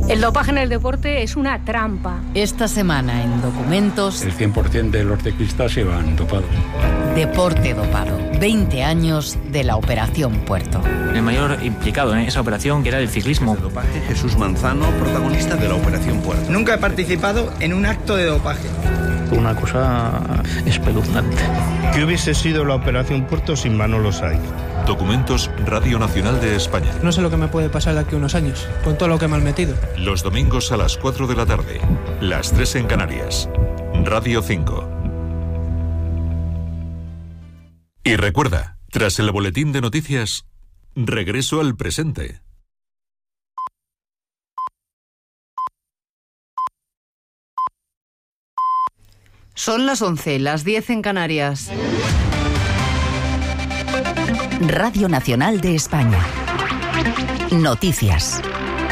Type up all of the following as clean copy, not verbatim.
El dopaje en el deporte es una trampa. Esta semana en Documentos... El 100% de los ciclistas iban dopados. Deporte dopado. 20 años de la Operación Puerto. El mayor implicado en esa operación, que era el ciclismo. De dopaje, Jesús Manzano, protagonista de la Operación Puerto. Nunca he participado en un acto de dopaje. Una cosa espeluznante. ¿Qué hubiese sido la Operación Puerto sin Manolo Saiz? Documentos, Radio Nacional de España. No sé lo que me puede pasar de aquí a unos años, con todo lo que me han metido. Los domingos a las 4 de la tarde, las 3 en Canarias. Radio 5. Y recuerda, tras el boletín de noticias, regreso al presente. Son las 11, las 10 en Canarias. Radio Nacional de España. Noticias.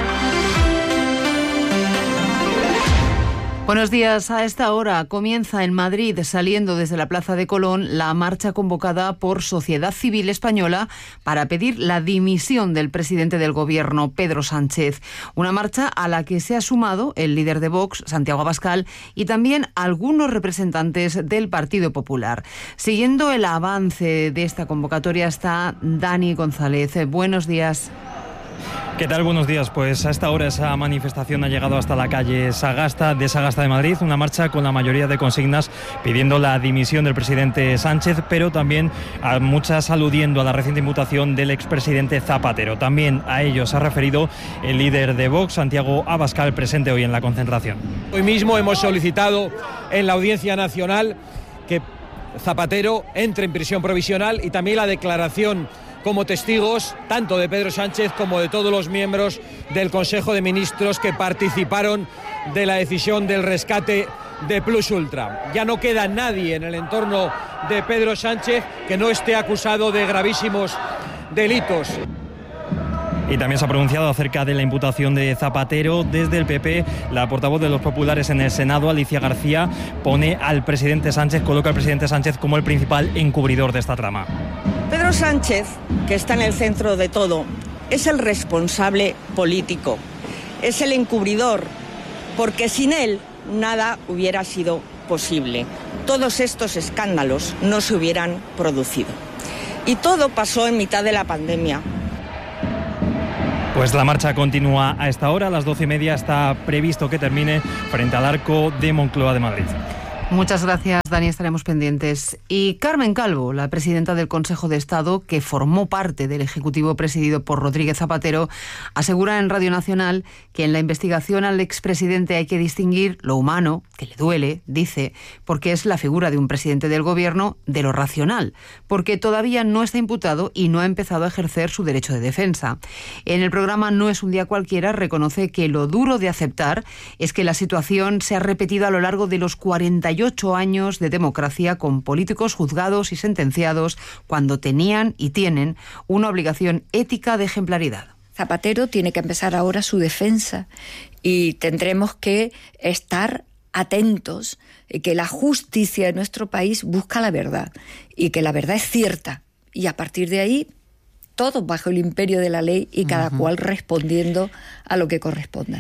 Buenos días. A esta hora comienza en Madrid, saliendo desde la Plaza de Colón, la marcha convocada por Sociedad Civil Española para pedir la dimisión del presidente del Gobierno, Pedro Sánchez. Una marcha a la que se ha sumado el líder de Vox, Santiago Abascal, y también algunos representantes del Partido Popular. Siguiendo el avance de esta convocatoria está Dani González. Buenos días. ¿Qué tal? Buenos días. Pues a esta hora esa manifestación ha llegado hasta la calle Sagasta de Madrid, una marcha con la mayoría de consignas pidiendo la dimisión del presidente Sánchez, pero también a muchas aludiendo a la reciente imputación del expresidente Zapatero. También a ello se ha referido el líder de Vox, Santiago Abascal, presente hoy en la concentración. Hoy mismo hemos solicitado en la Audiencia Nacional que Zapatero entre en prisión provisional y también la declaración como testigos tanto de Pedro Sánchez como de todos los miembros del Consejo de Ministros que participaron de la decisión del rescate de Plus Ultra. Ya no queda nadie en el entorno de Pedro Sánchez que no esté acusado de gravísimos delitos. Y también se ha pronunciado acerca de la imputación de Zapatero. Desde el PP, la portavoz de los populares en el Senado, Alicia García, coloca al presidente Sánchez como el principal encubridor de esta trama. Pedro Sánchez, que está en el centro de todo, es el responsable político, es el encubridor, porque sin él nada hubiera sido posible. Todos estos escándalos no se hubieran producido. Y todo pasó en mitad de la pandemia. Pues la marcha continúa a esta hora, a las 12:30 está previsto que termine frente al Arco de Moncloa de Madrid. Muchas gracias, Dani, estaremos pendientes. Y Carmen Calvo, la presidenta del Consejo de Estado, que formó parte del Ejecutivo presidido por Rodríguez Zapatero, asegura en Radio Nacional que en la investigación al expresidente hay que distinguir lo humano, que le duele, dice, porque es la figura de un presidente del Gobierno, de lo racional, porque todavía no está imputado y no ha empezado a ejercer su derecho de defensa. En el programa No es un día cualquiera reconoce que lo duro de aceptar es que la situación se ha repetido a lo largo de los 48 años de democracia con políticos juzgados y sentenciados cuando tenían y tienen una obligación ética de ejemplaridad. Zapatero tiene que empezar ahora su defensa y tendremos que estar atentos que la justicia de nuestro país busca la verdad y que la verdad es cierta y a partir de ahí todos bajo el imperio de la ley y cada cual respondiendo a lo que corresponda.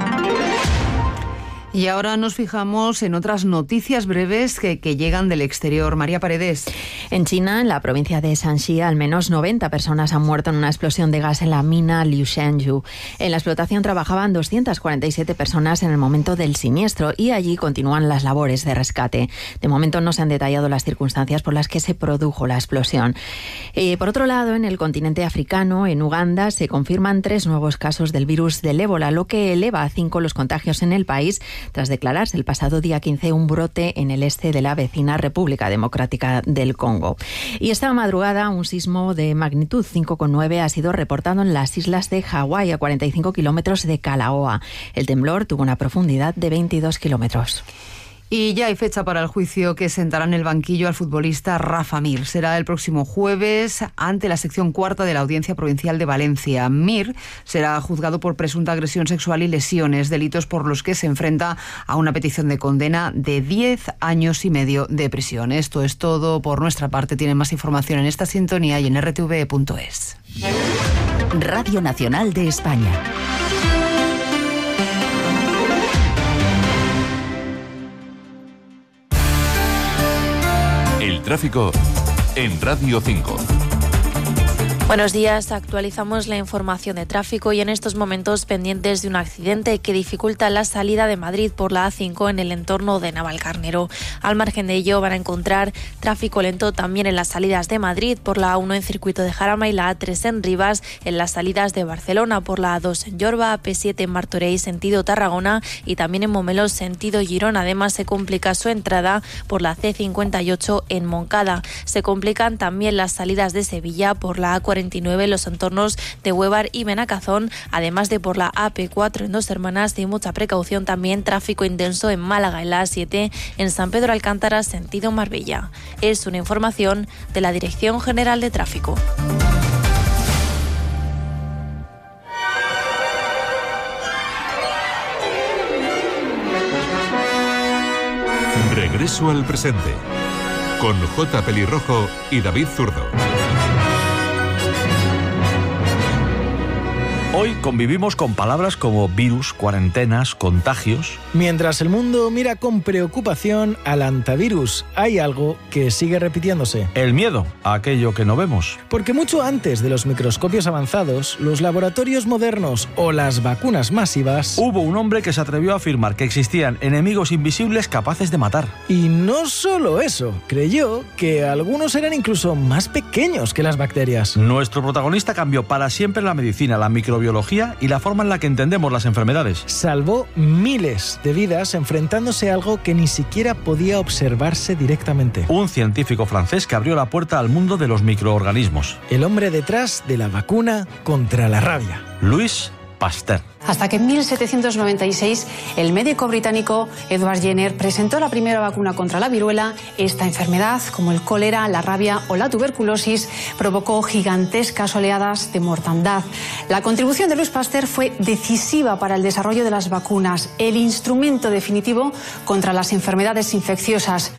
Y ahora nos fijamos en otras noticias breves que llegan del exterior. María Paredes. En China, en la provincia de Shanxi, al menos 90 personas han muerto en una explosión de gas en la mina Liushenyu. En la explotación trabajaban 247 personas en el momento del siniestro y allí continúan las labores de rescate. De momento no se han detallado las circunstancias por las que se produjo la explosión. Por otro lado, en el continente africano, en Uganda, se confirman 3 nuevos casos del virus del ébola, lo que eleva a 5 los contagios en el país, tras declararse el pasado día 15 un brote en el este de la vecina República Democrática del Congo. Y esta madrugada un sismo de magnitud 5,9 ha sido reportado en las islas de Hawái, a 45 kilómetros de Kalaoa. El temblor tuvo una profundidad de 22 kilómetros. Y ya hay fecha para el juicio que sentará en el banquillo al futbolista Rafa Mir. Será el próximo jueves ante la sección cuarta de la Audiencia Provincial de Valencia. Mir será juzgado por presunta agresión sexual y lesiones, delitos por los que se enfrenta a una petición de condena de 10 años y medio de prisión. Esto es todo por nuestra parte. Tienen más información en esta sintonía y en rtv.es. Radio Nacional de España. tráfico en Radio 5. Buenos días, actualizamos la información de tráfico y en estos momentos pendientes de un accidente que dificulta la salida de Madrid por la A5 en el entorno de Navalcarnero. Al margen de ello van a encontrar tráfico lento también en las salidas de Madrid por la A1 en Circuito de Jarama y la A3 en Rivas, en las salidas de Barcelona por la A2 en Yorba, P7 en Martorell sentido Tarragona y también en Momelos sentido Girona. Además se complica su entrada por la C58 en Moncada. Se complican también las salidas de Sevilla por la A49 en los entornos de Huevar y Benacazón, además de por la AP4 en Dos Hermanas y mucha precaución también tráfico intenso en Málaga en la A7 en San Pedro Alcántara sentido Marbella. Es una información de la Dirección General de Tráfico. Regreso al presente con J. Pelirrojo y David Zurdo. Hoy convivimos con palabras como virus, cuarentenas, contagios. Mientras el mundo mira con preocupación al antivirus, hay algo que sigue repitiéndose. El miedo a aquello que no vemos. Porque mucho antes de los microscopios avanzados, los laboratorios modernos o las vacunas masivas... Hubo un hombre que se atrevió a afirmar que existían enemigos invisibles capaces de matar. Y no solo eso, creyó que algunos eran incluso más pequeños que las bacterias. Nuestro protagonista cambió para siempre la medicina, la microbiología y la forma en la que entendemos las enfermedades. Salvó miles de vidas enfrentándose a algo que ni siquiera podía observarse directamente. Un científico francés que abrió la puerta al mundo de los microorganismos. El hombre detrás de la vacuna contra la rabia. Louis Pasteur. Hasta que en 1796 el médico británico Edward Jenner presentó la primera vacuna contra la viruela. Esta enfermedad, como el cólera, la rabia o la tuberculosis, provocó gigantescas oleadas de mortandad. La contribución de Louis Pasteur fue decisiva para el desarrollo de las vacunas, el instrumento definitivo contra las enfermedades infecciosas.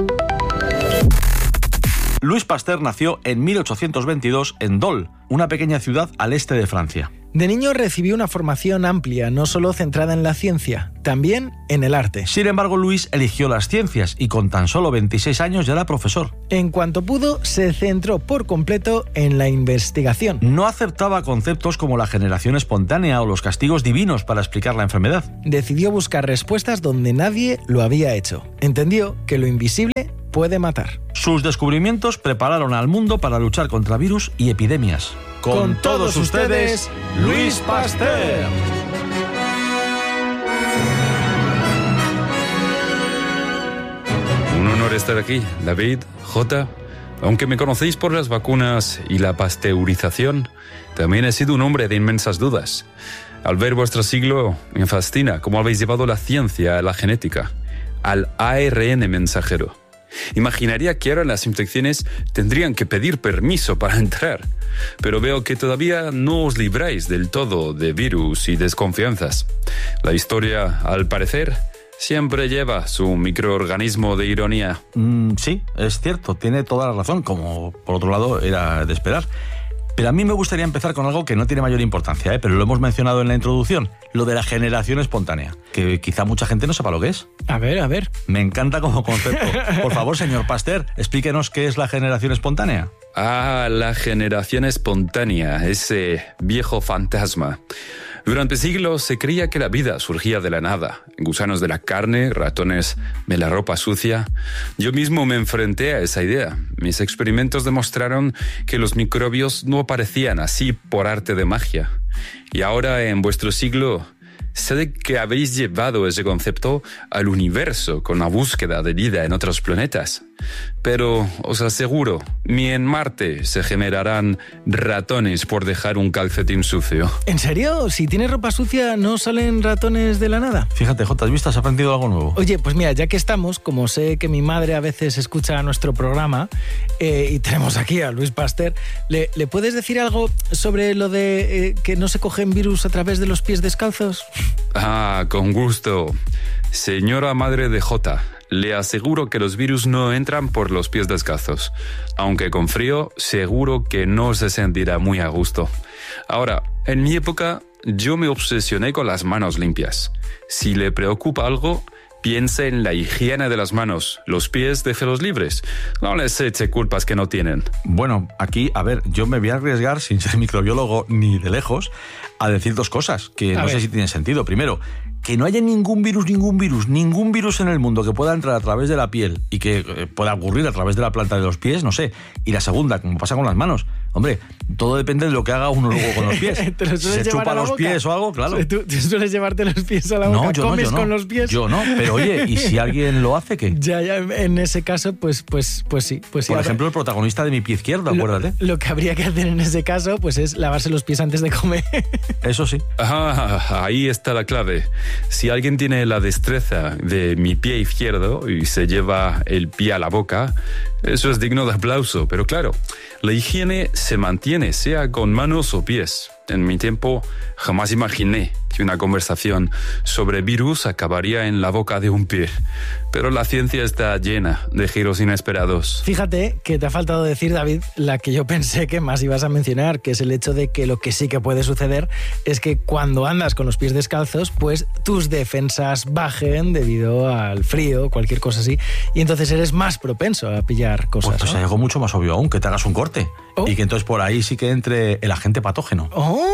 Louis Pasteur nació en 1822 en Dole, una pequeña ciudad al este de Francia. De niño recibió una formación amplia, no solo centrada en la ciencia, también en el arte. Sin embargo, Louis eligió las ciencias y con tan solo 26 años ya era profesor. En cuanto pudo, se centró por completo en la investigación. No aceptaba conceptos como la generación espontánea o los castigos divinos para explicar la enfermedad. Decidió buscar respuestas donde nadie lo había hecho. Entendió que lo invisible puede matar. Sus descubrimientos prepararon al mundo para luchar contra virus y epidemias. Con todos ustedes, Louis Pasteur. Un honor estar aquí, David, J. Aunque me conocéis por las vacunas y la pasteurización, también he sido un hombre de inmensas dudas. Al ver vuestro siglo, me fascina cómo habéis llevado la ciencia a la genética, al ARN mensajero. Imaginaría que ahora las infecciones tendrían que pedir permiso para entrar, pero veo que todavía no os libráis del todo de virus y desconfianzas. La historia, al parecer, siempre lleva su microorganismo de ironía. Sí, es cierto, tiene toda la razón, como por otro lado era de esperar. Pero a mí me gustaría empezar con algo que no tiene mayor importancia, pero lo hemos mencionado en la introducción, lo de la generación espontánea, que quizá mucha gente no sepa lo que es. A ver. Me encanta como concepto. Por favor, señor Pasteur, explíquenos qué es la generación espontánea. La generación espontánea, ese viejo fantasma. Durante siglos se creía que la vida surgía de la nada. Gusanos de la carne, ratones de la ropa sucia. Yo mismo me enfrenté a esa idea. Mis experimentos demostraron que los microbios no aparecían así por arte de magia. Y ahora, en vuestro siglo, sé que habéis llevado ese concepto al universo con la búsqueda de vida en otros planetas. Pero os aseguro, ni en Marte se generarán ratones por dejar un calcetín sucio. ¿En serio? Si tienes ropa sucia, ¿no salen ratones de la nada? Fíjate, J, ¿has visto? ¿Has aprendido algo nuevo? Oye, pues mira, ya que estamos, como sé que mi madre a veces escucha nuestro programa y tenemos aquí a Louis Pasteur, ¿le puedes decir algo sobre lo de que no se cogen virus a través de los pies descalzos? Con gusto. Señora madre de J, le aseguro que los virus no entran por los pies descalzos. Aunque con frío, seguro que no se sentirá muy a gusto. Ahora, en mi época, yo me obsesioné con las manos limpias. Si le preocupa algo, Piense en la higiene de las manos. Los pies, déjelos libres. No les eche culpas que no tienen. Bueno, aquí, a ver, yo me voy a arriesgar, sin ser microbiólogo ni de lejos, a decir dos cosas que no sé si tienen sentido. Primero, que no haya ningún virus en el mundo que pueda entrar a través de la piel y que pueda ocurrir a través de la planta de los pies, no sé. Y la segunda, como pasa con las manos. Hombre, todo depende de lo que haga uno luego con los pies. ¿Te si se chupa los pies o algo, claro. ¿Tú sueles llevarte los pies a la boca? No, yo ¿Comes no, con los pies? Yo no, pero oye, ¿y si alguien lo hace, qué? Ya, en ese caso, pues sí. Por ejemplo, el protagonista de Mi pie izquierdo, acuérdate. Lo que habría que hacer en ese caso, pues es lavarse los pies antes de comer. Eso sí. Ajá, ahí está la clave. Si alguien tiene la destreza de Mi pie izquierdo y se lleva el pie a la boca, eso es digno de aplauso. Pero claro, la higiene se mantiene, sea con manos o pies. En mi tiempo jamás imaginé que una conversación sobre virus acabaría en la boca de un pie. Pero la ciencia está llena de giros inesperados. Fíjate que te ha faltado decir, David, la que yo pensé que más ibas a mencionar, que es el hecho de que lo que sí que puede suceder es que cuando andas con los pies descalzos, pues tus defensas bajen debido al frío, cualquier cosa así, y entonces eres más propenso a pillar cosas. Pues hay algo mucho más obvio aún, que te hagas un corte. Y que entonces por ahí sí que entre el agente patógeno.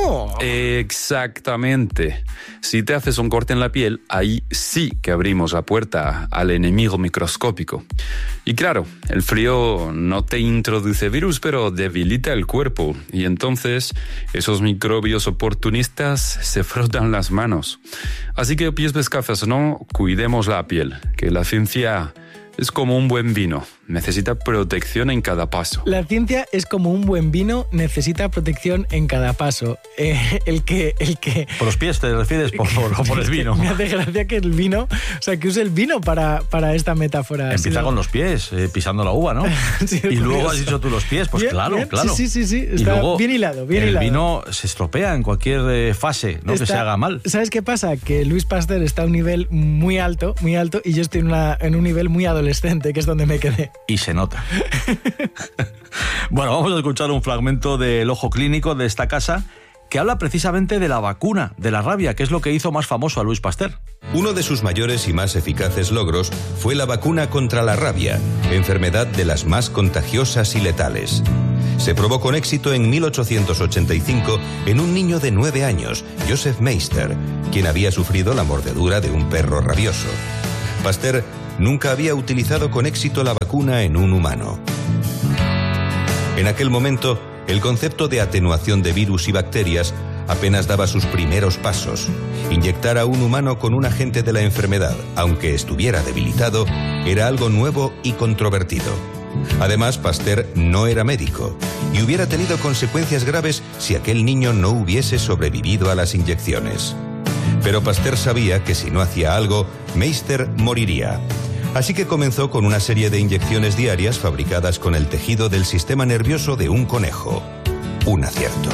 Exactamente. Si te haces un corte en la piel, ahí sí que abrimos la puerta al enemigo microscópico. Y claro, el frío no te introduce virus, pero debilita el cuerpo. Y entonces esos microbios oportunistas se frotan las manos. Así que pies descalzos no, cuidemos la piel, que la ciencia es como un buen vino, necesita protección en cada paso. La ciencia es como un buen vino, necesita protección en cada paso. El que... ¿Por los pies te refieres o por el vino? Me hace gracia que el vino, o sea, que use el vino para esta metáfora. Empieza con los pies, pisando la uva, ¿no? Sí, y luego has dicho tú los pies, pues bien, claro. Sí, está y luego bien hilado, el vino se estropea en cualquier fase, no que se haga mal. ¿Sabes qué pasa? Que Luis Pasteur está a un nivel muy alto, y yo estoy en un nivel muy adolescente, que es donde me quedé. Y se nota. Bueno, vamos a escuchar un fragmento del Ojo Clínico de esta casa que habla precisamente de la vacuna de la rabia, que es lo que hizo más famoso a Luis Pasteur. Uno de sus mayores y más eficaces logros fue la vacuna contra la rabia, enfermedad de las más contagiosas y letales. Se probó con éxito en 1885 en un niño de 9 años, Joseph Meister, quien había sufrido la mordedura de un perro rabioso. Pasteur nunca había utilizado con éxito la vacuna en un humano. En aquel momento, el concepto de atenuación de virus y bacterias apenas daba sus primeros pasos. Inyectar a un humano con un agente de la enfermedad, aunque estuviera debilitado, era algo nuevo y controvertido. Además, Pasteur no era médico y hubiera tenido consecuencias graves si aquel niño no hubiese sobrevivido a las inyecciones. Pero Pasteur sabía que si no hacía algo, Meister moriría. Así que comenzó con una serie de inyecciones diarias fabricadas con el tejido del sistema nervioso de un conejo. Un acierto.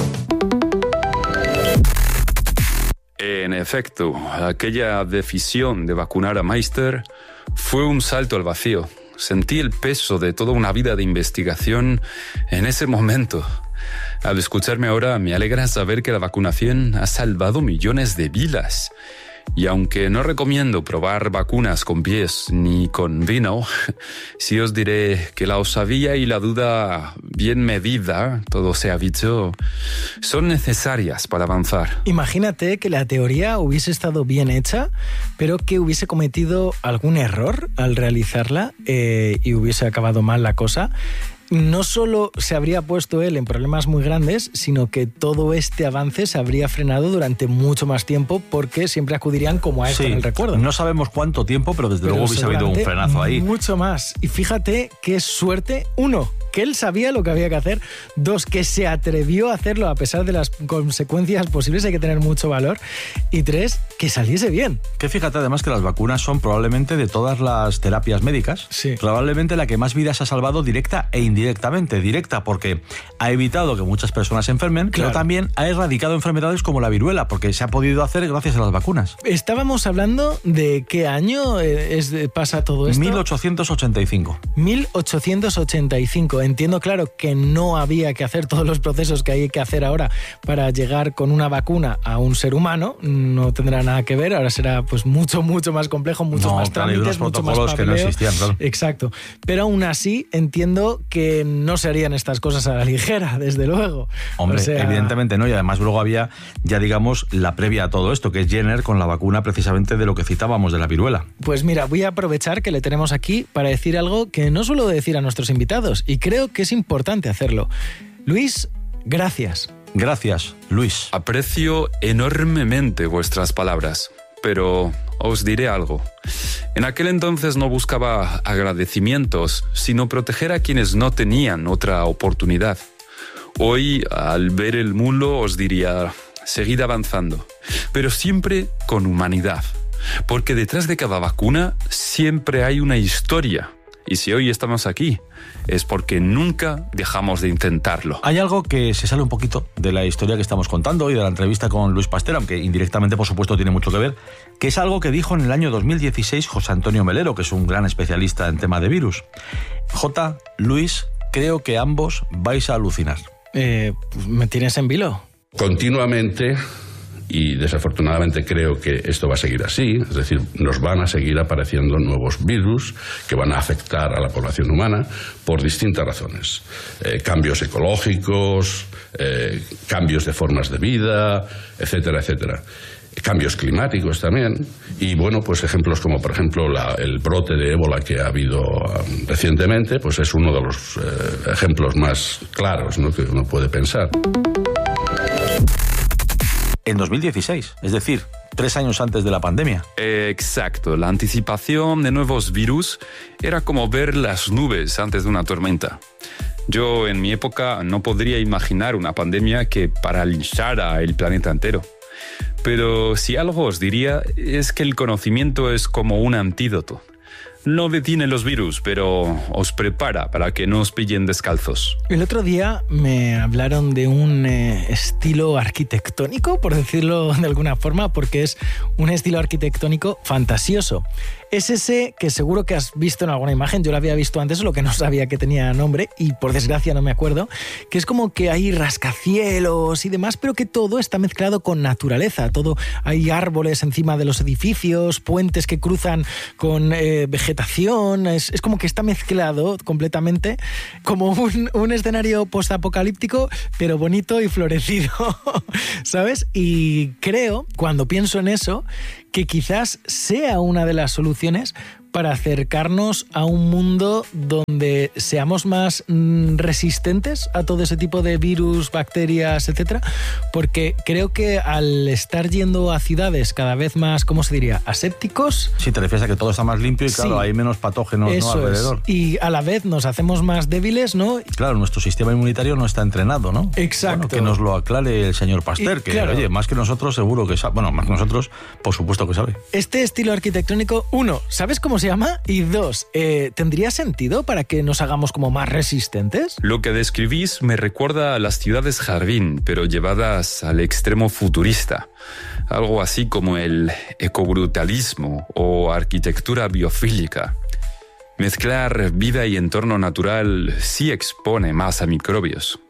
En efecto, aquella decisión de vacunar a Meister fue un salto al vacío. Sentí el peso de toda una vida de investigación en ese momento. Al escucharme ahora, me alegra saber que la vacunación ha salvado millones de vidas. Y aunque no recomiendo probar vacunas con pies ni con vino, sí os diré que la osadía y la duda bien medida, todo se ha dicho, son necesarias para avanzar. Imagínate que la teoría hubiese estado bien hecha, pero que hubiese cometido algún error al realizarla y hubiese acabado mal la cosa. No solo se habría puesto él en problemas muy grandes, sino que todo este avance se habría frenado durante mucho más tiempo porque siempre acudirían como a esto en el recuerdo. No sabemos cuánto tiempo, pero desde luego hubiese habido un frenazo ahí. Mucho más. Y fíjate qué suerte, uno, que él sabía lo que había que hacer, dos, que se atrevió a hacerlo a pesar de las consecuencias posibles, hay que tener mucho valor, y tres, que saliese bien. Que fíjate además que las vacunas son probablemente de todas las terapias médicas, probablemente la que más vidas ha salvado directa e indirectamente. Directa porque ha evitado que muchas personas se enfermen, pero también ha erradicado enfermedades como la viruela, porque se ha podido hacer gracias a las vacunas. Estábamos hablando de qué año pasa todo esto. 1885. 1885. entiendo. Entiendo, claro, que no había que hacer todos los procesos que hay que hacer ahora para llegar con una vacuna a un ser humano. No tendrá nada que ver. Ahora será pues mucho más complejo, muchos más trámites, mucho más papeleo. Que no existían, claro. Exacto. Pero aún así entiendo que no se harían estas cosas a la ligera, desde luego. Hombre, evidentemente no. Y además luego había, ya digamos, la previa a todo esto, que es Jenner con la vacuna precisamente de lo que citábamos, de la viruela. Pues mira, voy a aprovechar que le tenemos aquí para decir algo que no suelo decir a nuestros invitados, y creo que es importante hacerlo. Luis, gracias. Gracias, Luis. Aprecio enormemente vuestras palabras, pero os diré algo. En aquel entonces no buscaba agradecimientos, sino proteger a quienes no tenían otra oportunidad. Hoy, al ver el mundo, os diría, seguid avanzando, pero siempre con humanidad. Porque detrás de cada vacuna siempre hay una historia. Y si hoy estamos aquí, es porque nunca dejamos de intentarlo. Hay algo que se sale un poquito de la historia que estamos contando hoy, de la entrevista con Luis Pasteur, aunque indirectamente, por supuesto, tiene mucho que ver, que es algo que dijo en el año 2016 José Antonio Melero, que es un gran especialista en tema de virus. Luis, creo que ambos vais a alucinar. ¿Me tienes en vilo? Continuamente, y desafortunadamente creo que esto va a seguir así, es decir, nos van a seguir apareciendo nuevos virus que van a afectar a la población humana por distintas razones. Cambios ecológicos, cambios de formas de vida, etcétera, etcétera. Cambios climáticos también, y bueno, pues ejemplos como por ejemplo el brote de ébola que ha habido recientemente, pues es uno de los ejemplos más claros, ¿no?, que uno puede pensar. En 2016, es decir, 3 años antes de la pandemia. Exacto, la anticipación de nuevos virus era como ver las nubes antes de una tormenta. Yo en mi época no podría imaginar una pandemia que paralizara el planeta entero. Pero si algo os diría es que el conocimiento es como un antídoto. No detiene los virus, pero os prepara para que no os pillen descalzos. El otro día me hablaron de un estilo arquitectónico, por decirlo de alguna forma, porque es un estilo arquitectónico fantasioso. Es ese que seguro que has visto en alguna imagen, yo lo había visto antes, lo que no sabía que tenía nombre, y por desgracia no me acuerdo, que es como que hay rascacielos y demás, pero que todo está mezclado con naturaleza. Todo, hay árboles encima de los edificios, puentes que cruzan con vegetación, es como que está mezclado completamente, como un escenario postapocalíptico, pero bonito y florecido, ¿sabes? Y creo, cuando pienso en eso, que quizás sea una de las soluciones para acercarnos a un mundo donde seamos más resistentes a todo ese tipo de virus, bacterias, etcétera, porque creo que al estar yendo a ciudades cada vez más, ¿cómo se diría?, asépticos. Sí, te refieres a que todo está más limpio y claro, hay menos patógenos, ¿no?, alrededor. Y a la vez nos hacemos más débiles, ¿no? Claro, nuestro sistema inmunitario no está entrenado, ¿no? Exacto. Bueno, que nos lo aclare el señor Pasteur, que claro, oye, más que nosotros seguro que sabe. Bueno, más que nosotros, por supuesto que sabe. Este estilo arquitectónico, 1, ¿sabes cómo se llama? Y 2, ¿tendría sentido para que nos hagamos como más resistentes? Lo que describís me recuerda a las ciudades jardín, pero llevadas al extremo futurista. Algo así como el ecobrutalismo o arquitectura biofílica. Mezclar vida y entorno natural sí expone más a microbios.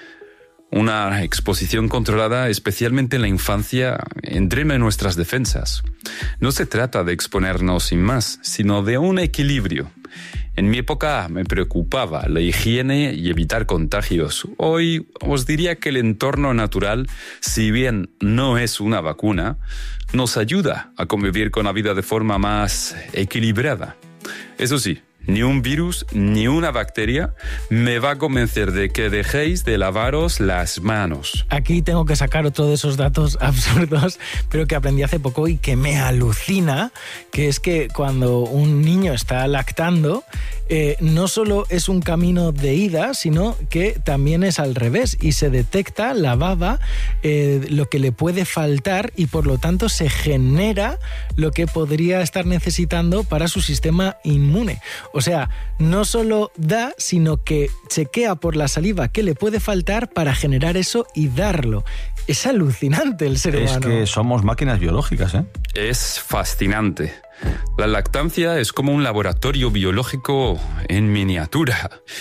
Una exposición controlada, especialmente en la infancia, entrena nuestras defensas. No se trata de exponernos sin más, sino de un equilibrio. En mi época me preocupaba la higiene y evitar contagios. Hoy os diría que el entorno natural, si bien no es una vacuna, nos ayuda a convivir con la vida de forma más equilibrada. Eso sí, ni un virus ni una bacteria me va a convencer de que dejéis de lavaros las manos. Aquí tengo que sacar otro de esos datos absurdos, pero que aprendí hace poco y que me alucina, que es que cuando un niño está lactando, no solo es un camino de ida, sino que también es al revés y se detecta la baba, lo que le puede faltar y por lo tanto se genera lo que podría estar necesitando para su sistema inmune. O sea, no solo da, sino que chequea por la saliva qué le puede faltar para generar eso y darlo. Es alucinante el ser humano. Es que somos máquinas biológicas, ¿eh? Es fascinante. La lactancia es como un laboratorio biológico en miniatura.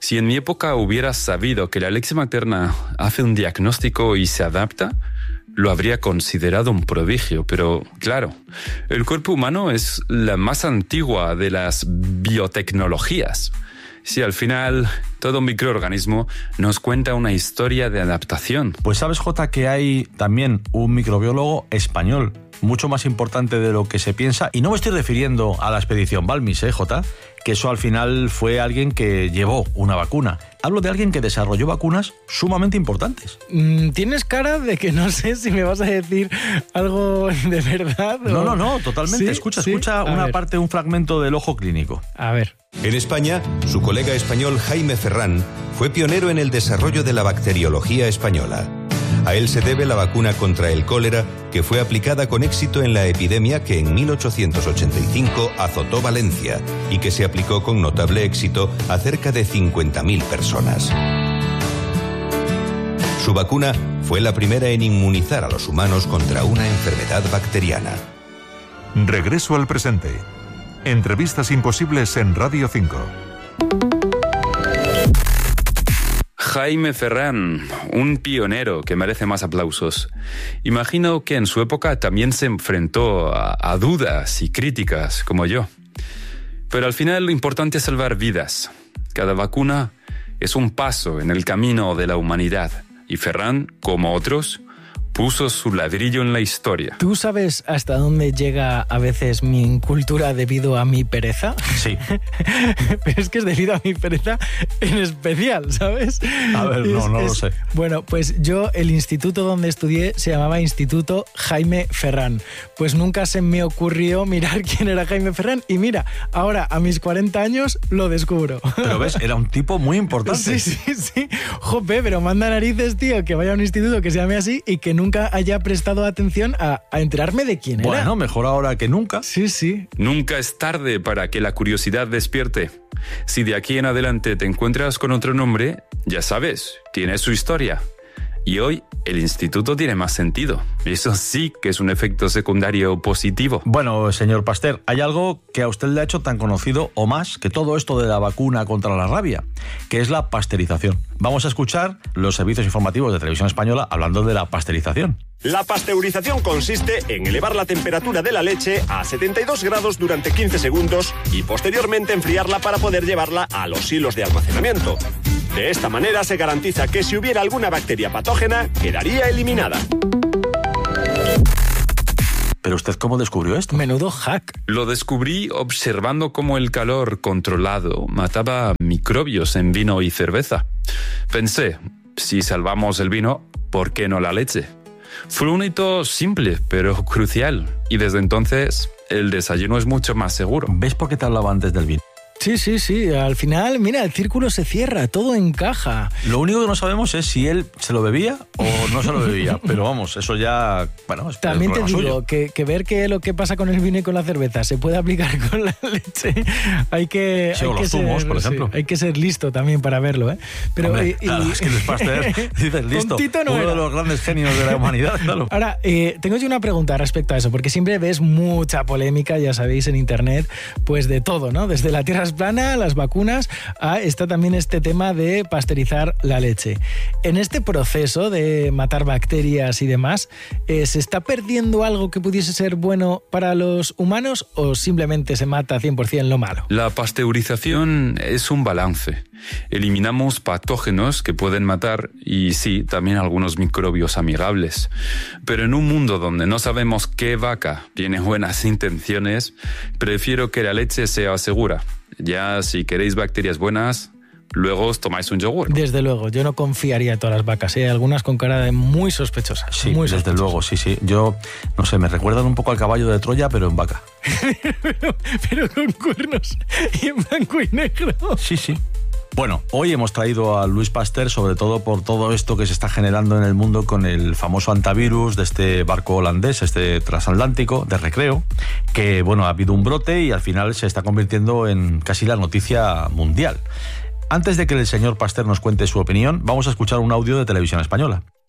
Si en mi época hubiera sabido que la leche materna hace un diagnóstico y se adapta, lo habría considerado un prodigio, pero claro, el cuerpo humano es la más antigua de las biotecnologías. Si al final todo microorganismo nos cuenta una historia de adaptación. Pues sabes, Jota, que hay también un microbiólogo español, mucho más importante de lo que se piensa, y no me estoy refiriendo a la expedición Balmis, Jota, que eso al final fue alguien que llevó una vacuna. Hablo de alguien que desarrolló vacunas sumamente importantes. Tienes cara de que no sé si me vas a decir algo de verdad. O... No, totalmente. Sí, escucha una parte, un fragmento del ojo clínico. A ver. En España, su colega español Jaime Ferrán fue pionero en el desarrollo de la bacteriología española. A él se debe la vacuna contra el cólera, que fue aplicada con éxito en la epidemia que en 1885 azotó Valencia y que se aplicó con notable éxito a cerca de 50.000 personas. Su vacuna fue la primera en inmunizar a los humanos contra una enfermedad bacteriana. Regreso al presente. Entrevistas imposibles en Radio 5. Jaime Ferrán, un pionero que merece más aplausos. Imagino que en su época también se enfrentó a dudas y críticas, como yo. Pero al final lo importante es salvar vidas. Cada vacuna es un paso en el camino de la humanidad. Y Ferrán, como otros, puso su ladrillo en la historia. ¿Tú sabes hasta dónde llega a veces mi incultura debido a mi pereza? Sí. Pero es que es debido a mi pereza en especial, ¿sabes? A ver, no lo sé. Bueno, pues yo, el instituto donde estudié se llamaba Instituto Jaime Ferrán. Pues nunca se me ocurrió mirar quién era Jaime Ferrán y mira, ahora a mis 40 años lo descubro. Pero ves, era un tipo muy importante. Sí. Jope, pero manda narices, tío, que vaya a un instituto que se llame así y que nunca haya prestado atención a enterarme de quién era. Bueno, mejor ahora que nunca. Sí. Nunca es tarde para que la curiosidad despierte. Si de aquí en adelante te encuentras con otro nombre, ya sabes, tiene su historia. Y hoy el instituto tiene más sentido. Eso sí que es un efecto secundario positivo. Bueno, señor Pasteur, hay algo que a usted le ha hecho tan conocido o más que todo esto de la vacuna contra la rabia, que es la pasteurización. Vamos a escuchar los servicios informativos de Televisión Española hablando de la pasteurización. La pasteurización consiste en elevar la temperatura de la leche a 72 grados durante 15 segundos y posteriormente enfriarla para poder llevarla a los hilos de almacenamiento. De esta manera se garantiza que si hubiera alguna bacteria patógena, quedaría eliminada. ¿Pero usted cómo descubrió esto? Menudo hack. Lo descubrí observando cómo el calor controlado mataba microbios en vino y cerveza. Pensé, si salvamos el vino, ¿por qué no la leche? Fue un hito simple, pero crucial. Y desde entonces, el desayuno es mucho más seguro. ¿Ves por qué te hablaba antes del vino? Sí. Al final, mira, el círculo se cierra, todo encaja. Lo único que no sabemos es si él se lo bebía o no se lo bebía. Pero vamos, eso ya... Bueno, es también te digo suyo. Que ver que lo que pasa con el vino y con la cerveza se puede aplicar con la leche. Hay que... Sí, o los zumos, por ejemplo. Sí, hay que ser listo también para verlo, ¿eh? Pero, hombre, claro, es que Luis Pasteur, dices listo, no uno de los grandes genios de la humanidad, claro. Ahora, tengo yo una pregunta respecto a eso, porque siempre ves mucha polémica, ya sabéis, en internet, pues de todo, ¿no? Desde la tierra es plana, las vacunas, está también este tema de pasteurizar la leche. En este proceso de matar bacterias y demás, ¿se está perdiendo algo que pudiese ser bueno para los humanos o simplemente se mata 100% lo malo? La pasteurización es un balance. Eliminamos patógenos que pueden matar y sí, también algunos microbios amigables. Pero en un mundo donde no sabemos qué vaca tiene buenas intenciones, prefiero que la leche sea segura. Ya si queréis bacterias buenas, luego os tomáis un yogur. Desde luego, yo no confiaría en todas las vacas, ¿eh? Algunas con cara de muy sospechosas. Sí, muy desde luego, sí. Yo, no sé, me recuerdan un poco al caballo de Troya, pero en vaca. pero con cuernos y en blanco y negro. Sí. Bueno, hoy hemos traído a Luis Pasteur sobre todo por todo esto que se está generando en el mundo con el famoso antivirus de este barco holandés, este transatlántico de recreo, que bueno, ha habido un brote y al final se está convirtiendo en casi la noticia mundial. Antes de que el señor Pasteur nos cuente su opinión, vamos a escuchar un audio de Televisión Española.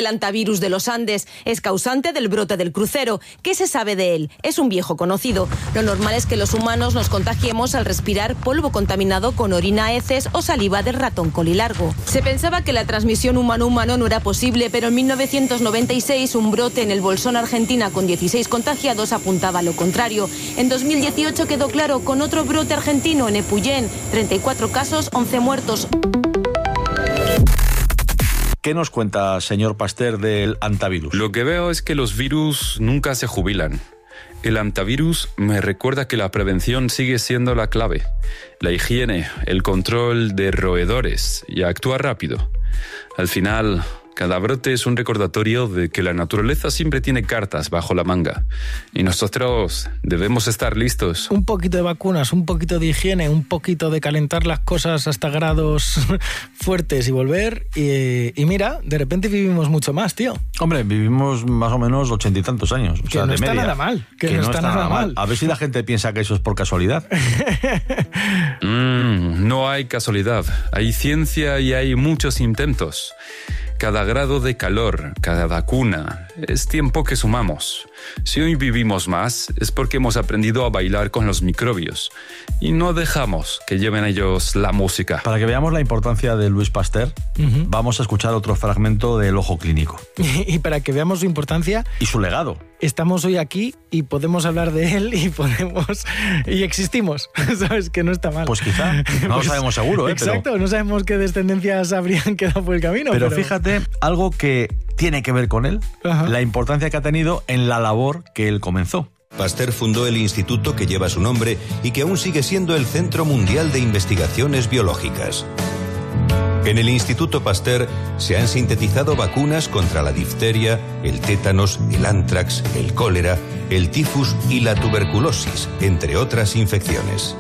El hantavirus de los Andes es causante del brote del crucero. ¿Qué se sabe de él? Es un viejo conocido. Lo normal es que los humanos nos contagiemos al respirar polvo contaminado con orina, heces o saliva del ratón colilargo. Se pensaba que la transmisión humano-humano no era posible, pero en 1996 un brote en el Bolsón, Argentina, con 16 contagiados apuntaba a lo contrario. En 2018 quedó claro con otro brote argentino en Epuyén, 34 casos, 11 muertos. ¿Qué nos cuenta, señor Pasteur, del hantavirus? Lo que veo es que los virus nunca se jubilan. El hantavirus me recuerda que la prevención sigue siendo la clave. La higiene, el control de roedores y actuar rápido. Al final, cada brote es un recordatorio de que la naturaleza siempre tiene cartas bajo la manga. Y nosotros debemos estar listos. Un poquito de vacunas, un poquito de higiene, un poquito de calentar las cosas hasta grados fuertes y volver. Y mira, de repente vivimos mucho más, tío. Hombre, vivimos más o menos 80 y tantos años. Que no está nada mal. Que no está nada mal. A ver si la gente piensa que eso es por casualidad. No hay casualidad. Hay ciencia y hay muchos intentos. Cada grado de calor, cada vacuna, es tiempo que sumamos. Si hoy vivimos más, es porque hemos aprendido a bailar con los microbios y no dejamos que lleven ellos la música. Para que veamos la importancia de Louis Pasteur, vamos a escuchar otro fragmento del Ojo Clínico. Y para que veamos su importancia... Y su legado. Estamos hoy aquí y podemos hablar de él y existimos, ¿sabes? Que no está mal. Pues quizá, no lo sabemos seguro, Exacto, pero... no sabemos qué descendencias habrían quedado por el camino. Pero fíjate, algo que tiene que ver con él, la importancia que ha tenido en la labor que él comenzó. Pasteur fundó el instituto que lleva su nombre y que aún sigue siendo el Centro Mundial de Investigaciones Biológicas. En el Instituto Pasteur se han sintetizado vacunas contra la difteria, el tétanos, el ántrax, el cólera, el tifus y la tuberculosis, entre otras infecciones.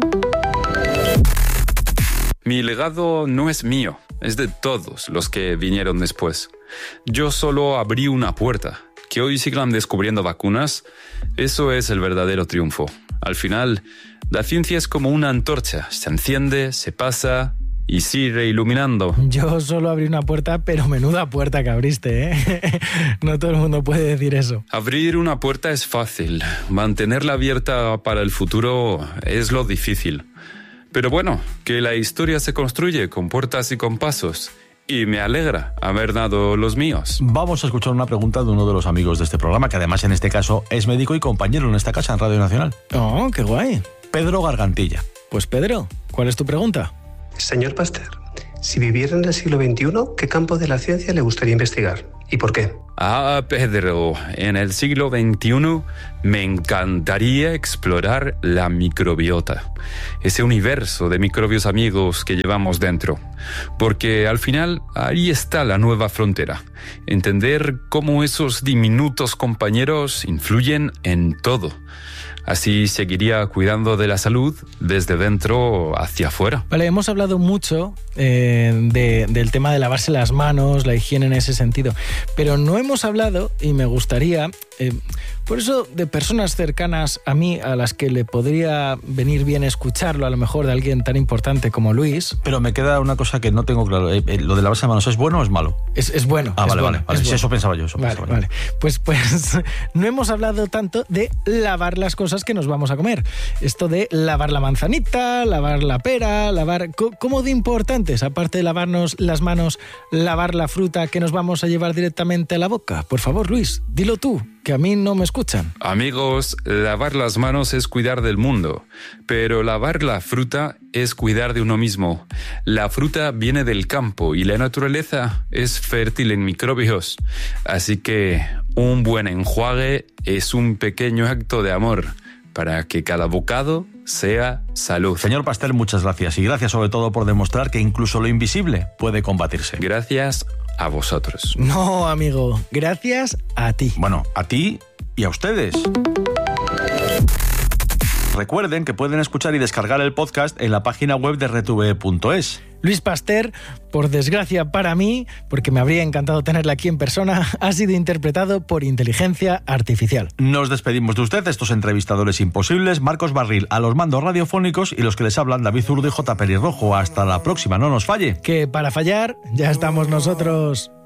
Mi legado no es mío, es de todos los que vinieron después. Yo solo abrí una puerta. Que hoy sigan descubriendo vacunas, eso es el verdadero triunfo. Al final, la ciencia es como una antorcha. Se enciende, se pasa y sigue iluminando. Yo solo abrí una puerta, pero menuda puerta que abriste, ¿eh? No todo el mundo puede decir eso. Abrir una puerta es fácil. Mantenerla abierta para el futuro es lo difícil. Pero bueno, que la historia se construye con puertas y con pasos. Y me alegra haber dado los míos. Vamos a escuchar una pregunta de uno de los amigos de este programa, que además en este caso es médico y compañero en esta casa en Radio Nacional. Oh, qué guay. Pedro Gargantilla. Pues Pedro, ¿cuál es tu pregunta? Señor Pasteur, si viviera en el siglo XXI, ¿qué campo de la ciencia le gustaría investigar? ¿Y por qué? Pedro, en el siglo XXI me encantaría explorar la microbiota, ese universo de microbios amigos que llevamos dentro, porque al final ahí está la nueva frontera, entender cómo esos diminutos compañeros influyen en todo. Así seguiría cuidando de la salud desde dentro hacia afuera. Vale, hemos hablado mucho del tema de lavarse las manos, la higiene en ese sentido, pero no hemos hablado, y me gustaría, por eso, de personas cercanas a mí, a las que le podría venir bien escucharlo, a lo mejor de alguien tan importante como Luis. Pero me queda una cosa que no tengo claro. ¿Lo de lavarse las manos es bueno o es malo? Es bueno. Ah, vale, bueno, vale. Sí, eso pensaba yo. Vale. Pues no hemos hablado tanto de lavar las cosas que nos vamos a comer. Esto de lavar la manzanita, lavar la pera, lavar... ¿Cómo de importantes? Aparte de lavarnos las manos, lavar la fruta que nos vamos a llevar directamente a la boca. Por favor, Luis, dilo tú, que a mí no me escuchan. Amigos, lavar las manos es cuidar del mundo, pero lavar la fruta es cuidar de uno mismo. La fruta viene del campo y la naturaleza es fértil en microbios. Así que un buen enjuague es un pequeño acto de amor para que cada bocado sea salud. Señor Pasteur, muchas gracias. Y gracias sobre todo por demostrar que incluso lo invisible puede combatirse. Gracias a vosotros. No, amigo. Gracias a ti. Bueno, a ti y a ustedes. Recuerden que pueden escuchar y descargar el podcast en la página web de RTV.es. Louis Pasteur, por desgracia para mí, porque me habría encantado tenerla aquí en persona, ha sido interpretado por inteligencia artificial. Nos despedimos de usted, estos entrevistadores imposibles, Marcos Barril a los mandos radiofónicos y los que les hablan, David Zurdo y J. Pelirrojo. Hasta la próxima, no nos falle. Que para fallar ya estamos nosotros.